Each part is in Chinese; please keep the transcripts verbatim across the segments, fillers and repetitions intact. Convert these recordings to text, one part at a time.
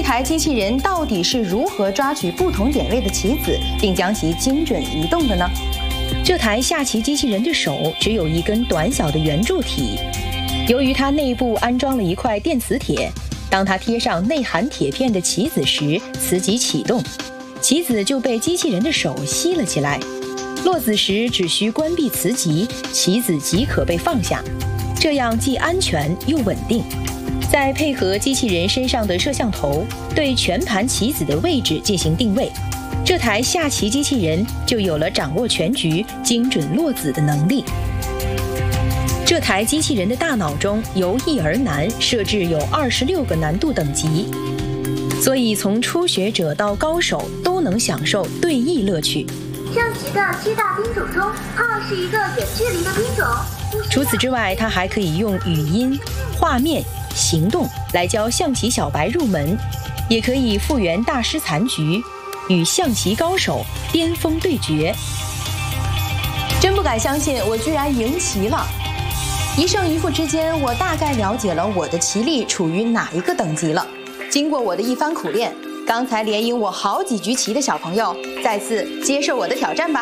台机器人到底是如何抓取不同点位的棋子，并将其精准移动的呢？这台下棋机器人的手只有一根短小的圆柱体，由于它内部安装了一块电磁铁，当它贴上内含铁片的棋子时，磁极启动，棋子就被机器人的手吸了起来。落子时只需关闭磁极，棋子即可被放下，这样既安全又稳定。再配合机器人身上的摄像头，对全盘棋子的位置进行定位，这台下棋机器人就有了掌握全局、精准落子的能力。这台机器人的大脑中由易而难设置有二十六个难度等级，所以从初学者到高手都能享受对弈乐趣。 象棋的七大兵种中，炮是一个远距离的兵种。 除此之外，它还可以用语音、画面、行动来教象棋小白入门，也可以复原大师残局，与象棋高手巅峰对决。真不敢相信，我居然赢棋了！一胜一负之间，我大概了解了我的棋力处于哪一个等级了。经过我的一番苦练，刚才连赢我好几局棋的小朋友，再次接受我的挑战吧。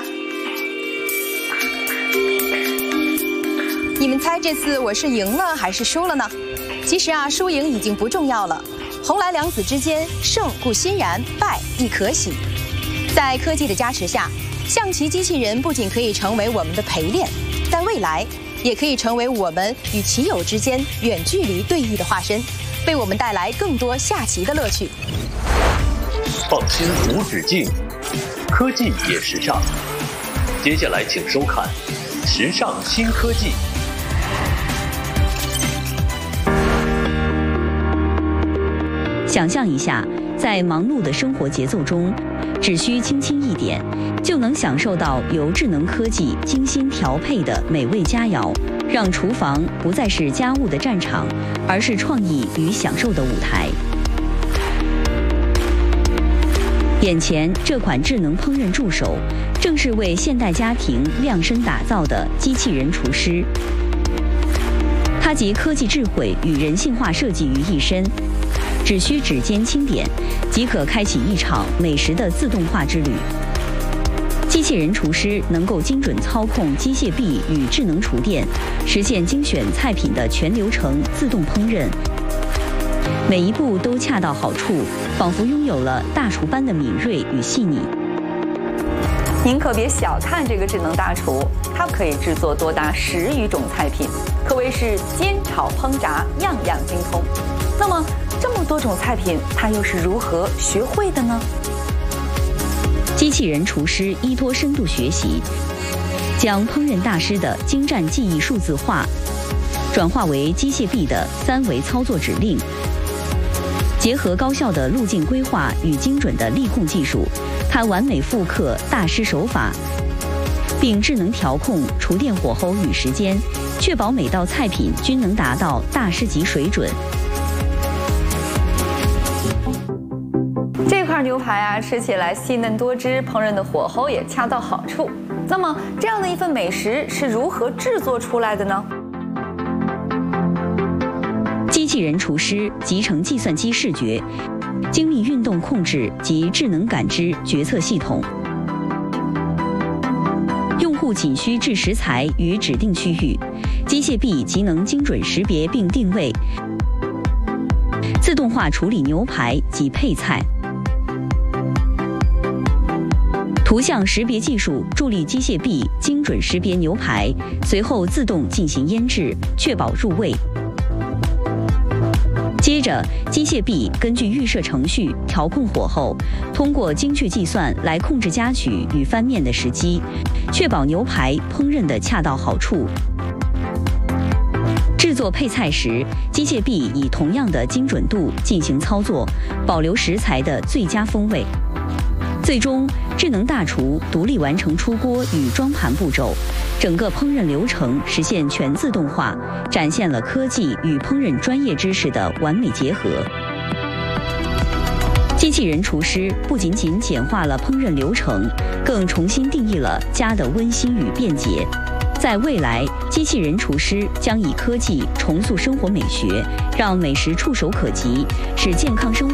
你们猜这次我是赢了还是输了呢？其实啊，输赢已经不重要了。红蓝两子之间，胜固欣然，败亦可喜。在科技的加持下，象棋机器人不仅可以成为我们的陪练，在未来也可以成为我们与棋友之间远距离对弈的化身，为我们带来更多下棋的乐趣。 放心无止境，科技也时尚。接下来请收看《时尚新科技》。 想象一下，在忙碌的生活节奏中，只需轻轻一点，就能享受到由智能科技精心调配的美味佳肴，让厨房不再是家务的战场，而是创意与享受的舞台。眼前这款智能烹饪助手，正是为现代家庭量身打造的机器人厨师。它集科技智慧与人性化设计于一身，只需指尖轻点，即可开启一场美食的自动化之旅。机器人厨师能够精准操控机械臂与智能厨电，实现精选菜品的全流程自动烹饪，每一步都恰到好处，仿佛拥有了大厨般的敏锐与细腻。 您可别小看这个智能大厨，它可以制作多达十余种菜品，可谓是煎炒烹炸样样精通。那么这么多种菜品，它又是如何学会的呢？ 机器人厨师依托深度学习，将烹饪大师的精湛技艺数字化，转化为机械臂的三维操作指令，结合高效的路径规划与精准的力控技术，它完美复刻大师手法，并智能调控厨电火候与时间，确保每道菜品均能达到大师级水准。 这块牛排啊，吃起来细嫩多汁，烹饪的火候也恰到好处。那么，这样的一份美食是如何制作出来的呢？ 机器人厨师集成计算机视觉、精密运动控制及智能感知决策系统。用户仅需置食材于指定区域，机械臂即能精准识别并定位，自动化处理牛排及配菜。图像识别技术助力机械臂精准识别牛排，随后自动进行腌制，确保入味。接着，机械臂根据预设程序调控火候，通过精确计算来控制夹取与翻面的时机，确保牛排烹饪的恰到好处。制作配菜时，机械臂以同样的精准度进行操作，保留食材的最佳风味。最终，智能大厨独立完成出锅与装盘步骤，整个烹饪流程实现全自动化，展现了科技与烹饪专业知识的完美结合。机器人厨师不仅仅简化了烹饪流程，更重新定义了家的温馨与便捷。在未来，机器人厨师将以科技重塑生活美学，让美食触手可及，使健康生活